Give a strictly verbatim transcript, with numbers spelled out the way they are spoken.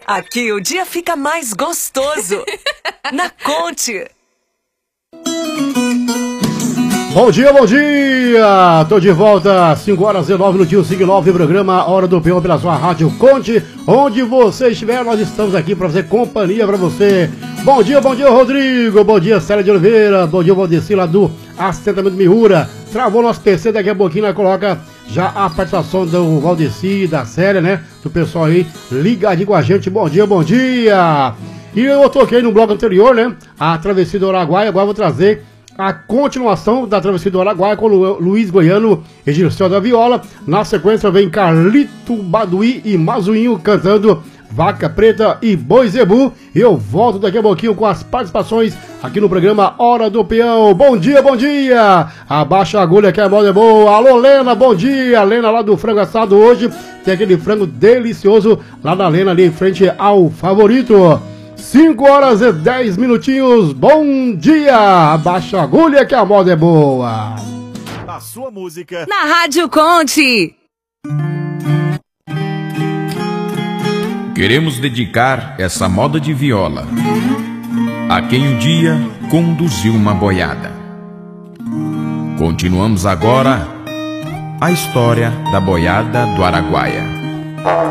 Aqui o dia fica mais gostoso. Na Conte. Bom dia, bom dia! Tô de volta, cinco horas e nove minutinhos, cinco e nove, programa Hora do Peão pela sua Rádio Conte. Onde você estiver, nós estamos aqui para fazer companhia para você. Bom dia, bom dia, Rodrigo. Bom dia, Célia de Oliveira. Bom dia, Valdeci, lá do assentamento Miura. Travou nosso P C, daqui a pouquinho nós coloca já a participação do Valdeci, da Célia, né? Do pessoal aí ligadinho com a gente. Bom dia, bom dia! E eu toquei no bloco anterior, né? A Travessia do Araguaia. Agora eu vou trazer a continuação da Travessia do Araguaia com Lu, Luiz Goiano e Gilceu da Viola. Na sequência vem Carlito Baduí e Mazuinho cantando Vaca Preta e Boi Zebu. E eu volto daqui a pouquinho com as participações aqui no programa Hora do Peão. Bom dia, bom dia! Abaixa a agulha que a moda é boa. Alô, Lena, bom dia! Lena lá do frango assado hoje. Tem aquele frango delicioso lá da Lena ali em frente ao Favorito. cinco horas e dez minutinhos, bom dia! Abaixa a agulha que a moda é boa. A sua música na Rádio Conte. Queremos dedicar essa moda de viola a quem um dia conduziu uma boiada. Continuamos agora a história da boiada do Araguaia.